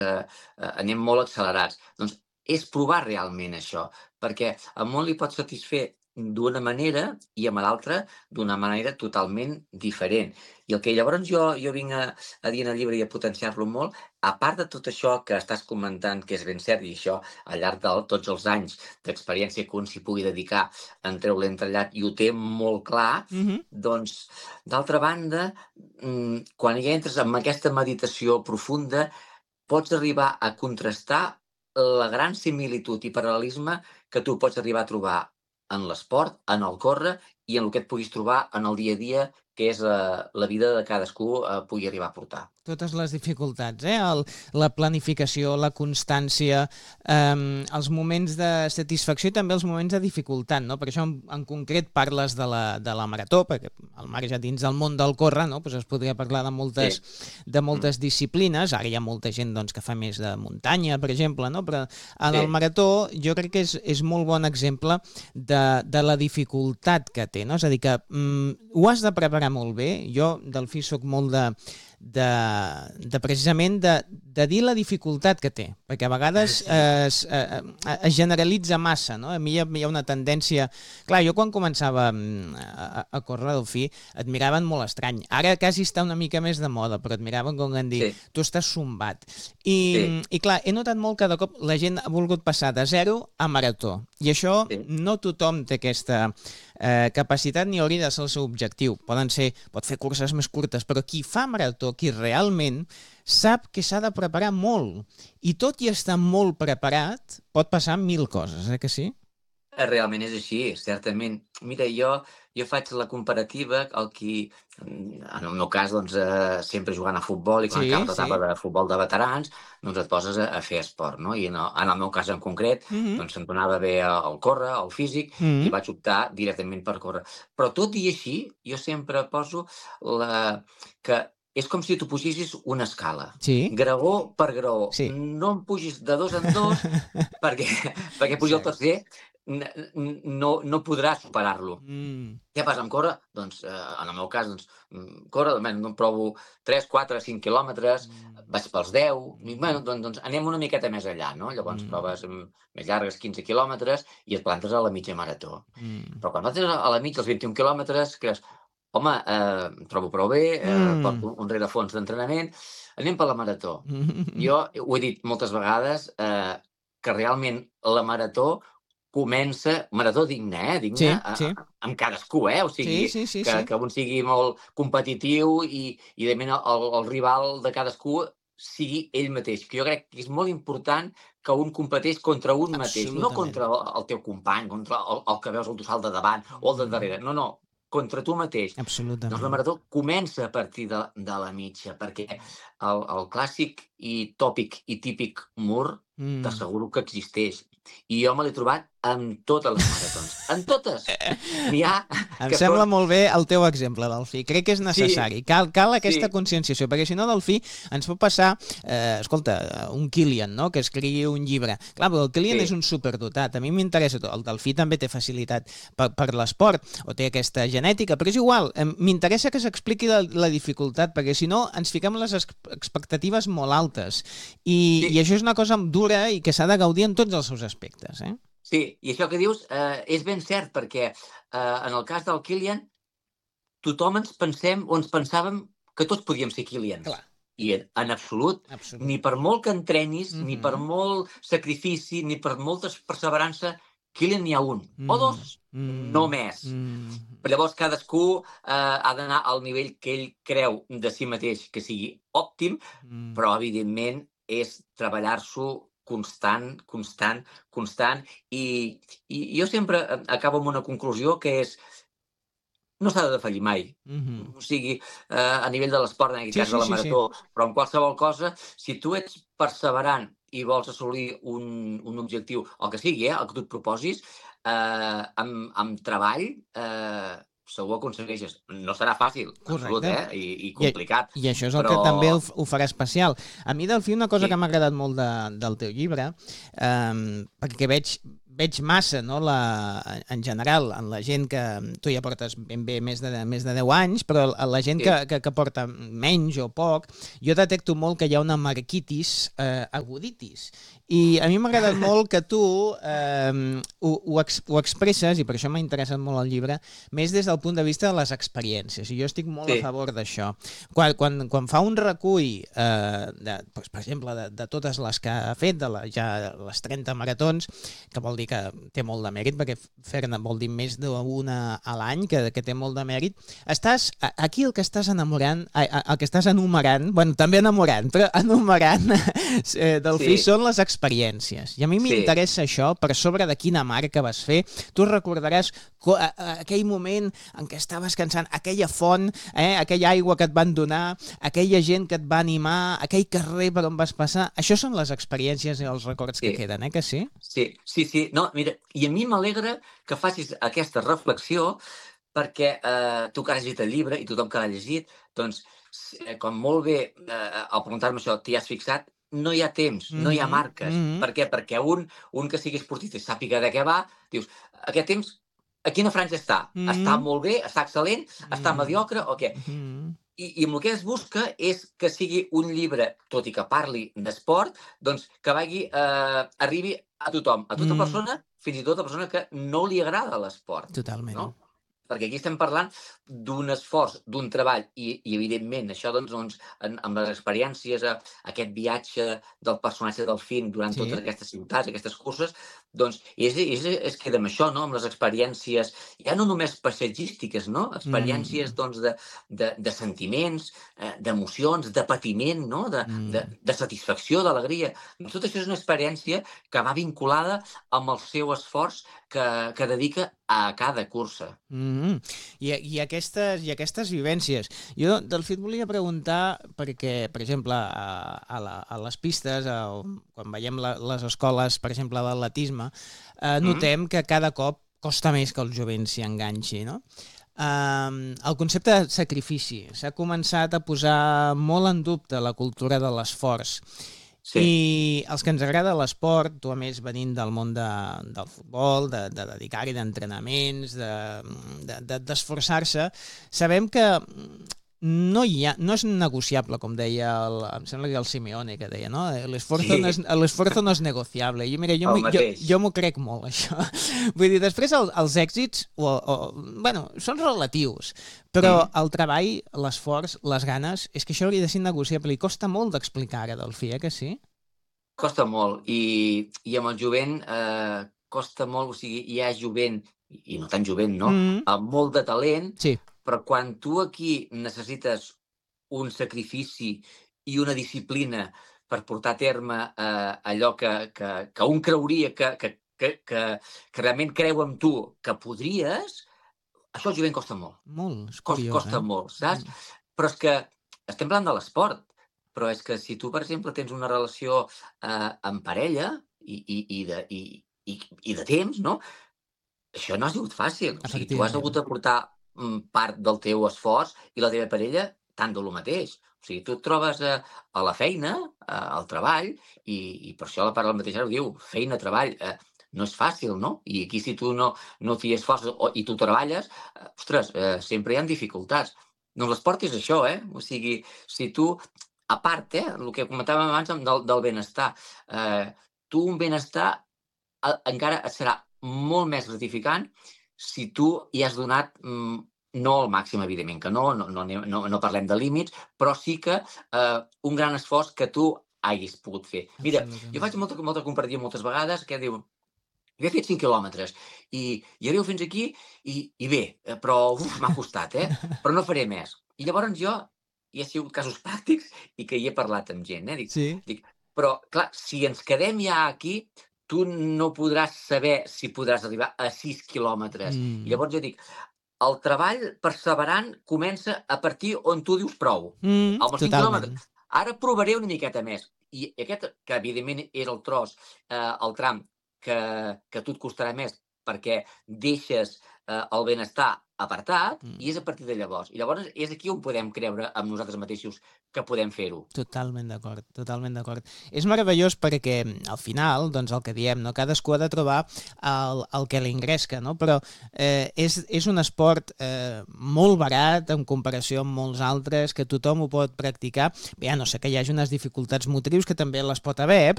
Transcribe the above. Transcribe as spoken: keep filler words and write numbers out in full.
eh, anem molt accelerats. Doncs és provar realment això, perquè a un li pot satisfer d'una manera i a l'altra d'una manera totalment diferent. I el que llavors jo, jo vinc a, a dir en el llibre i a potenciar-lo molt, a part de tot això que estàs comentant, que és ben cert, i això al llarg de tots els anys d'experiència que un s'hi pugui dedicar en treu-le entrellat i ho té molt clar, Mhm. doncs, d'altra banda, mm, quan hi entres en aquesta meditació profunda, pots arribar a contrastar la gran similitud i paral·lelisme que tu pots arribar a trobar en l'esport, en el córrer i en el que et puguis trobar en el dia a dia, que és eh, la vida de cadascú eh, pugui arribar a portar. Totes les dificultats, eh? El, la planificació, la constància, eh, els moments de satisfacció i també els moments de dificultat, no? Per això en, en concret parles de la, de la marató, perquè al marge dins del món del córrer, no? Pues es podria parlar de moltes, Sí. de moltes Mm. disciplines. Ara hi ha molta gent doncs, que fa més de muntanya, per exemple, no? Però en Sí. el marató jo crec que és, és molt bon exemple de, de la dificultat que té, no? És a dir, que mm, ho has de preparar molt bé. Jo, Delfí, soc molt de de, de precisament de, de dir la dificultat que té, perquè a vegades Sí. es, eh, es generalitza massa, no? A mi hi ha, hi ha una tendència... Clar, jo quan començava mm, a, a córrer del fi et miraven molt estrany. Ara quasi està una mica més de moda, però et miraven com en dir, Sí. tu estàs sombat. I, Sí. I clar, he notat molt que de cop la gent ha volgut passar de zero a marató. I això Sí. no tothom té aquesta eh, capacitat ni hauria de ser el seu objectiu. Poden ser, pot fer curses més curtes, però qui fa marató, qui realment sap que s'ha de preparar molt. I tot i estar molt preparat, pot passar mil coses, eh que sí? Eh, Realment és així, certament. Mira, jo, jo faig la comparativa, el qui, mm, en el meu cas, doncs, eh, sempre jugant a futbol i quan Sí, acabes sí. l'etapa de futbol de veterans, doncs et poses a, a fer esport, no? I en el, en el meu cas en concret, Mhm. doncs se'm donava bé el, el córrer, el físic, i Mhm. vaig optar directament per córrer. Però tot i així, jo sempre poso la... que és com si tu pugessis una escala, Sí, graó per graó. sí. No em pugis de dos en dos, perquè, perquè pujar el Cert. tercer n- n- no, no podrà superar-lo. Mm. Què passa amb córrer? Doncs, eh, en el meu cas, doncs, mm, córrer, almenys no em provo tres, quatre, cinc quilòmetres, Mm. vaig pels deu, i, Mhm. bueno, doncs, doncs anem una miqueta més enllà, no? Llavors Mm. proves mm, més llargues, quinze quilòmetres, i et plantes a la mitja marató. Mm. Però quan vas a la mitja, els vint i un quilòmetres, creus, home, eh, em trobo prou bé, eh, Mm. porto un, un rerefons d'entrenament, anem per la marató. Jo ho he dit moltes vegades, eh, que realment la marató comença, marató digna, eh, digna, Sí, a, sí. a, amb cadascú, eh? O Sí, sigui, sí, sí, que, sí. que un sigui molt competitiu i, i de el, el rival de cadascú sigui ell mateix, que jo crec que és molt important que un competeix contra un mateix, no Absolutament. contra el, el teu company, contra el, el que veus el dorsal de davant o el de Mm. darrere, no, no, contra tu mateix. Doncs la Absolutament. marató comença a partir de, de la mitja, perquè el, el clàssic i tòpic i típic mur Mm. t'asseguro que existeix. I jo me l'he trobat en totes les maratons. En totes! N'hi ha Em que sembla són... molt bé el teu exemple, Delfí. Crec que és Sí, necessari. Cal, cal aquesta sí, conscienciació, perquè si no, Delfí, ens pot passar, eh, escolta, un Kilian, no?, que escrigui un llibre. Clar, però el Kilian és sí. un superdotat. A mi m'interessa tot. El Delfí també té facilitat per, per l'esport, o té aquesta genètica, però és igual. Em- M'interessa que s'expliqui la, la dificultat, perquè si no ens fiquem les ex- expectatives molt altes. I, Sí, I això és una cosa dura i que s'ha de gaudir en tots els seus aspectes, eh? sí, i això que dius eh, és ben cert, perquè eh, en el cas del Kilian, tothom ens pensem o ens pensàvem que tots podíem ser Kilians. Clar, I en, en absolut, absolut. ni per molt que entrenis, ni per Mhm. molt sacrifici, ni per molta perseverança, Kilian n'hi ha un. O Mm, dos, no mm, més. mm, Però llavors cadascú eh, ha d'anar al nivell que ell creu de si mateix que sigui òptim, mm. però evidentment és treballar-s'ho constant, constant, constant, i, i jo sempre eh, acabo amb una conclusió que és no s'ha de defallir mai. Mhm. O sigui, eh, a nivell de l'esport, en aquest Sí, cas de sí, la sí, sí. marató, però en qualsevol cosa, si tu ets perseverant i vols assolir un, un objectiu, el que sigui, eh, el que tu et proposis, eh, amb, amb treball, eh, segur que aconsegueixes. No serà fàcil, en absolut, Correcte. eh, i, i I, complicat, I això és el però que també el, f- ho farà especial. A mi, Delfí, una cosa que sí, m'ha agradat molt de, del teu llibre, eh, perquè veig, veig massa, no? La, en general, en la gent que... Tu ja portes ben bé més de, més de deu anys, però la gent Sí, que, que, que porta menys o poc, jo detecto molt que hi ha una marquitis eh, aguditis. I a mi m'ha agradat molt que tu eh, ho, ho, ex, ho expresses, i per això m'ha interessat molt el llibre, més des del punt de vista de les experiències. I jo estic molt a sí, favor d'això. Quan, quan, quan fa un recull, eh, de, doncs, per exemple, de, de totes les que ha fet, de la, ja les trenta maratons, que vol dir que té molt de mèrit, perquè fer-ne vol dir més d'una a l'any, que, que té molt de mèrit. Estàs, aquí el que estàs enamorant, el que estàs enumerant, bueno, també enamorant, però enumerant eh, del sí, fi són les experiències. I a mi sí, m'interessa això, per sobre de quina marca vas fer. Tu recordaràs aquell moment en què estaves cansant, aquella font, eh, aquella aigua que et van donar, aquella gent que et va animar, aquell carrer per on vas passar. Això són les experiències i els records que sí. queden, eh, que sí? Sí, sí, sí. No, mira, i a mi m'alegra que facis aquesta reflexió perquè eh, tu que has llegit el llibre i tothom que l'ha llegit, doncs, s- eh, com molt bé eh, al preguntar-me això t'hi has fixat, no hi ha temps, no hi ha Mhm, marques. mhm, Per què? Perquè un, un que sigui esportista i sàpiga de què va, dius, aquest temps, a quina franja està? Està mhm, molt bé? Està excel·lent? Està mhm, mediocre o què? mhm, I, I amb el que es busca és que sigui un llibre, tot i que parli d'esport, doncs que vagi, eh, arribi a tothom, a tota mhm, persona, fins i tot a persona que no li agrada l'esport, totalment. no? Perquè aquí estem parlant d'un esforç, d'un treball i, i evidentment, això doncs, doncs en, amb les experiències, eh, aquest viatge del personatge del film durant Sí. totes aquestes ciutats, aquestes curses, doncs és, és, es queda amb això, no? Amb les experiències, ja no només paisatgístiques, no? Experiències Mm, doncs, de, de, de sentiments, eh, d'emocions, de patiment, no? De, de, mm. de satisfacció, d'alegria. Doncs tot això és una experiència que va vinculada amb el seu esforç que, que dedica a cada cursa. Mm. I, i, aquestes, I aquestes vivències. Jo del fet volia preguntar perquè, per exemple, a, a, la, a les pistes, a, quan veiem la, les escoles, per exemple, d'atletisme, eh, Mm? notem que cada cop costa més que el jovent s'hi enganxi, no? Um, el concepte de sacrifici s'ha començat a posar molt en dubte la cultura de l'esforç. Sí, I els que ens agrada l'esport, tu a més venint del món de, del futbol, de, de dedicar-hi d'entrenaments, d'esforçar-se, de, de, sabem que no hi ha, no és negociable, com deia, el, em sembla que el Simeone, que deia, no? L'esforzo no, és, sí, l'esforzo no és negociable. I mira, jo, el m'hi- jo, mateix. jo m'ho crec molt, això. Vull dir, després el, els èxits, o, o, bueno, són relatius, però Mm? el treball, l'esforç, les ganes, és que això hauria de ser negociable i costa molt d'explicar ara, Delfí, eh, que sí? Costa molt. I, i amb el jovent eh, costa molt, o sigui, hi ha jovent, i i no tan jovent, no? Mm, Amb molt de talent, sí. però quan tu aquí necessites un sacrifici i una disciplina per portar a terme eh, allò que, que, que un creuria que, que, que, que, que realment creu en tu que podries, això al jovent costa molt. Molt, és Cos curiós, costa eh? molt, saps? Mm. Però és que estem parlant de l'esport, però és que si tu, per exemple, tens una relació, eh, en parella i i i de i i i de temps, no? Això no ha sigut fàcil. O sigui, tu has hagut Efectivament. de portar, mm, part del teu esforç i la teva parella tant de lo mateix. O sigui, tu et trobes a a la feina, a al treball, i i per això la paraula mateixa ho diu, feina, treball, eh, no és fàcil, no? I aquí si tu no no t'hi esforces o i tu treballes, eh, ostres, eh, sempre hi han dificultats. Doncs l'esport és això, eh? O sigui, si tu a part, eh, el que comentàvem abans amb del del benestar, eh, tu un benestar a encara et serà molt més gratificant si tu hi has donat, mm, no el màxim, evidentment que no, no no anem no no parlem de límits, però sí que, eh, un gran esforç que tu hagis pogut fer. Mira, jo faig Absolutament. molta molta comparativa moltes vegades que diu: "Jo he fet cinc quilòmetres i i arribo fins aquí i i bé, eh, però uf, m'ha costat, eh, però no faré més". I llavors jo hi ha sigut casos pràctics i que hi he parlat amb gent, eh, dic Sí. dic: "Però clar, si ens quedem ja aquí, tu no podràs saber si podràs arribar a sis quilòmetres". I Mm. llavors jo dic: "El treball perseverant comença a partir on tu dius prou, Mm, amb els cinc totalment. quilòmetres. Ara provaré una miqueta més". I aquest, que evidentment és el tros, eh, el tram que que a tu et costarà més perquè deixes, eh, el benestar apartat, Mm. i és a partir de llavors. I llavors és aquí on podem creure amb nosaltres mateixos que podem fer-ho. Totalment d'acord, totalment d'acord. És meravellós perquè al final, doncs el que diem, no? Cadascú ha de trobar el, el que li ingresca, no? Però eh, és, és un esport eh, molt barat en comparació amb molts altres, que tothom ho pot practicar. Ja no sé que hi hagi unes dificultats motrius que també les pot haver, eh?